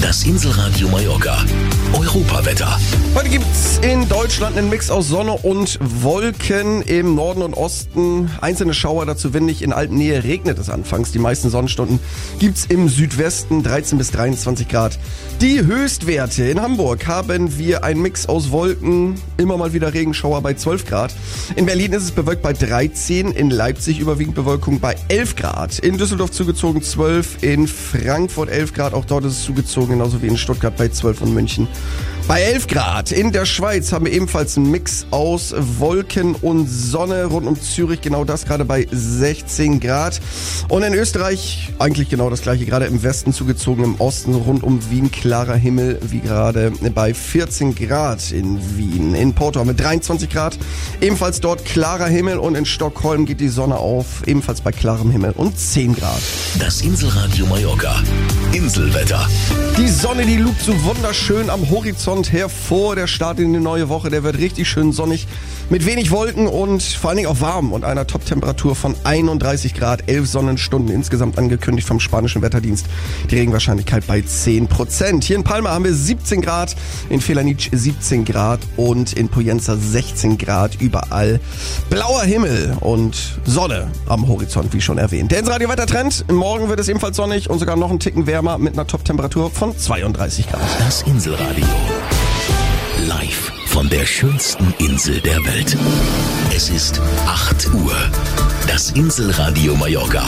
Das Inselradio Mallorca. Europawetter. Heute gibt's in Deutschland einen Mix aus Sonne und Wolken. Im Norden und Osten einzelne Schauer, dazu windig. In Alpennähe regnet es anfangs. Die meisten Sonnenstunden gibt's im Südwesten, 13 bis 23 Grad. Die Höchstwerte in Hamburg haben wir einen Mix aus Wolken, immer mal wieder Regenschauer bei 12 Grad. In Berlin ist es bewölkt bei 13, in Leipzig überwiegend Bewölkung bei 11 Grad. In Düsseldorf zugezogen 12, in Frankfurt 11 Grad, auch dort ist es zugezogen, genauso wie in Stuttgart bei 12 und München bei 11 Grad. In der Schweiz haben wir ebenfalls einen Mix aus Wolken und Sonne rund um Zürich, genau das gerade bei 16 Grad. Und in Österreich eigentlich genau das gleiche, gerade im Westen zugezogen, im Osten rund um Wien klarer Himmel, wie gerade bei 14 Grad in Wien. In Porto haben wir 23 Grad, ebenfalls dort klarer Himmel, und in Stockholm geht die Sonne auf, ebenfalls bei klarem Himmel und 10 Grad. Das Inselradio Mallorca. Inselwetter. Die Sonne, die lugt so wunderschön am Horizont hervor. Der Start in die neue Woche, der wird richtig schön sonnig, mit wenig Wolken und vor allen Dingen auch warm und einer Top-Temperatur von 31 Grad, 11 Sonnenstunden insgesamt angekündigt vom spanischen Wetterdienst. Die Regenwahrscheinlichkeit bei 10%. Hier in Palma haben wir 17 Grad, in Felanitsch 17 Grad und in Poyenza 16 Grad. Überall blauer Himmel und Sonne am Horizont, wie schon erwähnt. Der Inselradio-Wettertrend. Morgen wird es ebenfalls sonnig und sogar noch einen Ticken wärmer mit einer Top-Temperatur von 32 Grad. Das Inselradio. Live von der schönsten Insel der Welt. Es ist 8 Uhr. Das Inselradio Mallorca.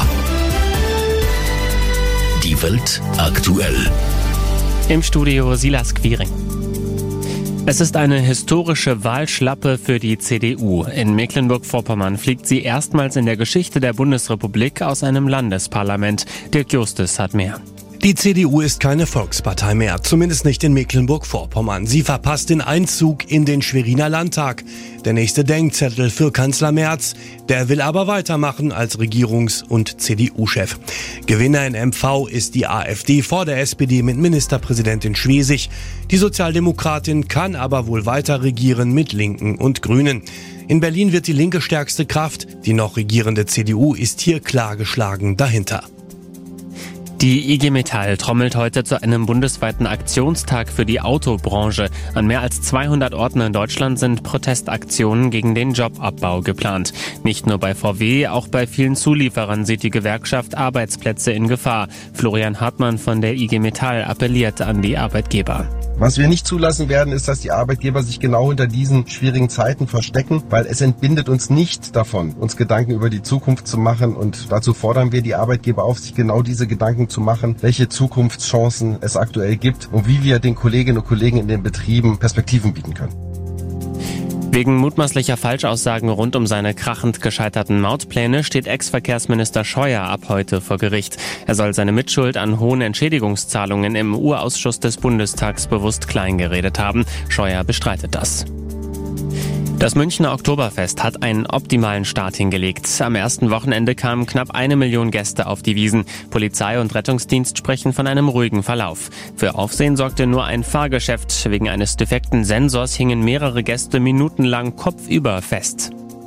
Die Welt aktuell. Im Studio Silas Quiring. Es ist eine historische Wahlschlappe für die CDU. In Mecklenburg-Vorpommern fliegt sie erstmals in der Geschichte der Bundesrepublik aus einem Landesparlament. Dirk Justus hat mehr. Die CDU ist keine Volkspartei mehr, zumindest nicht in Mecklenburg-Vorpommern. Sie verpasst den Einzug in den Schweriner Landtag. Der nächste Denkzettel für Kanzler Merz, der will aber weitermachen als Regierungs- und CDU-Chef. Gewinner in MV ist die AfD vor der SPD mit Ministerpräsidentin Schwesig. Die Sozialdemokratin kann aber wohl weiter regieren mit Linken und Grünen. In Berlin wird die Linke stärkste Kraft. Die noch regierende CDU ist hier klar geschlagen dahinter. Die IG Metall trommelt heute zu einem bundesweiten Aktionstag für die Autobranche. An mehr als 200 Orten in Deutschland sind Protestaktionen gegen den Jobabbau geplant. Nicht nur bei VW, auch bei vielen Zulieferern sieht die Gewerkschaft Arbeitsplätze in Gefahr. Florian Hartmann von der IG Metall appelliert an die Arbeitgeber. Was wir nicht zulassen werden, ist, dass die Arbeitgeber sich genau hinter diesen schwierigen Zeiten verstecken, weil es entbindet uns nicht davon, uns Gedanken über die Zukunft zu machen, und dazu fordern wir die Arbeitgeber auf, sich genau diese Gedanken zu machen, welche Zukunftschancen es aktuell gibt und wie wir den Kolleginnen und Kollegen in den Betrieben Perspektiven bieten können. Wegen mutmaßlicher Falschaussagen rund um seine krachend gescheiterten Mautpläne steht Ex-Verkehrsminister Scheuer ab heute vor Gericht. Er soll seine Mitschuld an hohen Entschädigungszahlungen im Urausschuss des Bundestags bewusst kleingeredet haben. Scheuer bestreitet das. Das Münchner Oktoberfest hat einen optimalen Start hingelegt. Am ersten Wochenende kamen knapp 1 Million Gäste auf die Wiesn. Polizei und Rettungsdienst sprechen von einem ruhigen Verlauf. Für Aufsehen sorgte nur ein Fahrgeschäft. Wegen eines defekten Sensors hingen mehrere Gäste minutenlang kopfüber fest.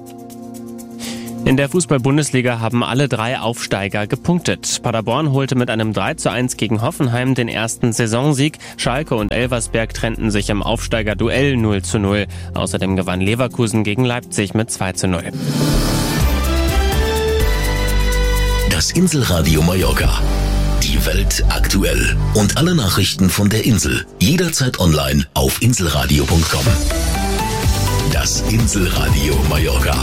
In der Fußball-Bundesliga haben alle 3 Aufsteiger gepunktet. Paderborn holte mit einem 3:1 gegen Hoffenheim den ersten Saisonsieg. Schalke und Elversberg trennten sich im Aufsteigerduell 0:0. Außerdem gewann Leverkusen gegen Leipzig mit 2:0. Das Inselradio Mallorca. Die Welt aktuell. Und alle Nachrichten von der Insel. Jederzeit online auf inselradio.com. Das Inselradio Mallorca.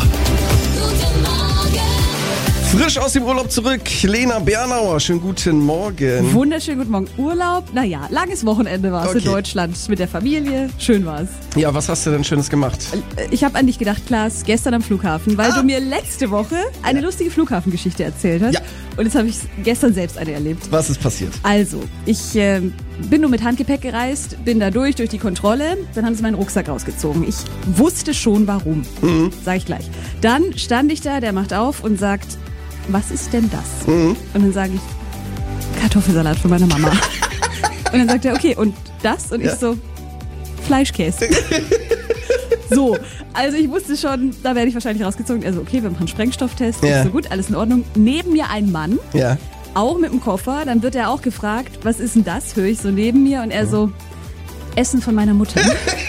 Frisch aus dem Urlaub zurück, Lena Bernauer, schönen guten Morgen. Wunderschönen guten Morgen. Urlaub, naja, langes Wochenende war es in Deutschland mit der Familie, schön war's. Ja, was hast du denn Schönes gemacht? Ich habe an dich gedacht, Klaas, gestern am Flughafen, weil du mir letzte Woche eine lustige Flughafengeschichte erzählt hast. Ja. Und jetzt habe ich gestern selbst eine erlebt. Was ist passiert? Also, ich bin nur mit Handgepäck gereist, bin da durch die Kontrolle, dann haben sie meinen Rucksack rausgezogen. Ich wusste schon warum, sag ich gleich. Dann stand ich da, der macht auf und sagt, was ist denn das? Und dann sage ich, Kartoffelsalat von meiner Mama. Und dann sagt er, okay, und das? Und ich so, Fleischkäse. So, also ich wusste schon, da werde ich wahrscheinlich rausgezogen. Also okay, wir machen einen Sprengstofftest, ist so gut, alles in Ordnung. Neben mir ein Mann, auch mit dem Koffer. Dann wird er auch gefragt, was ist denn das? Höre ich so neben mir und er so, Essen von meiner Mutter.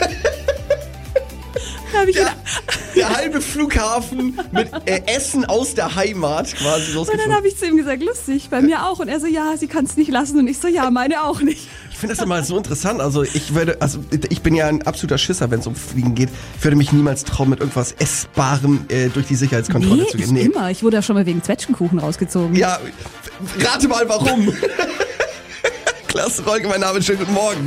Da hab ich gedacht, Der halbe Flughafen mit Essen aus der Heimat quasi und losgeflogen. dann habe ich zu ihm gesagt, lustig, bei mir auch. Und er so, ja, sie kann es nicht lassen. Und ich so, ja, meine auch nicht. Ich finde das immer so interessant. Also ich bin ja ein absoluter Schisser, wenn es um Fliegen geht. Ich würde mich niemals trauen, mit irgendwas Essbarem durch die Sicherheitskontrolle zu gehen. Ich immer. Ich wurde ja schon mal wegen Zwetschgenkuchen rausgezogen. Ja, rate mal warum. Klasse, Rolke, mein Name, schönen guten Morgen.